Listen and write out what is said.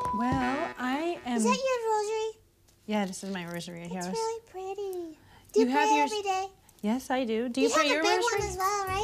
Well, I am... Is that your rosary? Yeah, this is my rosary. It's really pretty. You Do you have pray yours- every day? Yes, I do. Do You you pray have your a big rosary? one as well, right?